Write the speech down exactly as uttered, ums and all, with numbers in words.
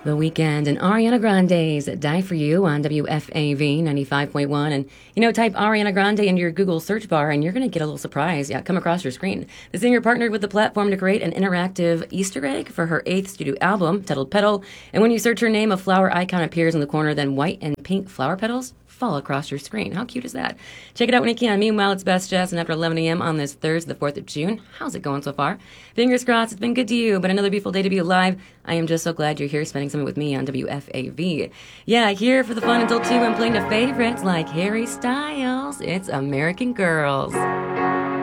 The Weekend and Ariana Grande's Die For You on W F A V ninety-five point one. And, you know, type Ariana Grande into your Google search bar and you're going to get a little surprise. Yeah, come across your screen. The singer partnered with the platform to create an interactive Easter egg for her eighth studio album, titled Petal. And when you search her name, a flower icon appears in the corner, then white and pink flower petals fall across your screen. How cute is that? Check it out when you can. Meanwhile, it's Best Jazz and after eleven a.m. on this Thursday, the fourth of June. How's it going so far? Fingers crossed it's been good to you, but another beautiful day to be alive. I am just so glad you're here spending some with me on W F A V. Yeah, here for the fun until two and playing the favorites like Harry Styles. It's American Girls.